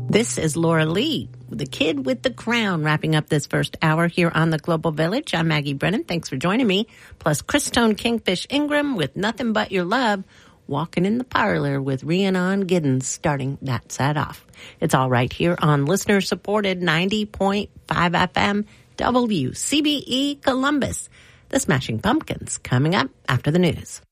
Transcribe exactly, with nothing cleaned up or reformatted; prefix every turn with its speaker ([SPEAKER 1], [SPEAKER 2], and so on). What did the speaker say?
[SPEAKER 1] This is Laura Lee, the kid with the crown, wrapping up this first hour here on the Global Village. I'm Maggie Brennan. Thanks for joining me. Plus, Christone Kingfish Ingram with Nothing But Your Love, walking in the parlor with Rhiannon Giddens, starting that set off. It's all right here on listener-supported ninety point five F M W C B E Columbus. The Smashing Pumpkins coming up after the news.